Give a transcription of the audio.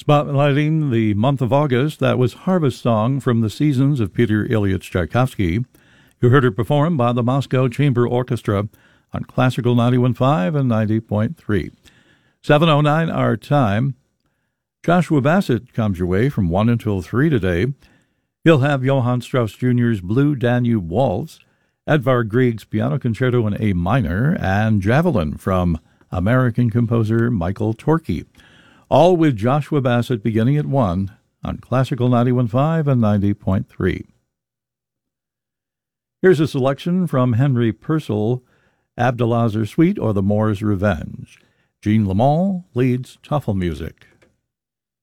Spotlighting the month of August, that was Harvest Song from the Seasons of Peter Ilyich Tchaikovsky. You heard it performed by the Moscow Chamber Orchestra on Classical 91.5 and 90.3. 7:09 our time. Joshua Bassett comes your way from 1 until 3 today. He'll have Johann Strauss Jr.'s Blue Danube Waltz, Edvard Grieg's Piano Concerto in A minor, and Javelin from American composer Michael Torke. All with Joshua Bassett beginning at 1 on Classical 91.5 and 90.3. Here's a selection from Henry Purcell, Abdelazar Suite or The Moor's Revenge. Jean Lamont leads Tuffle Music.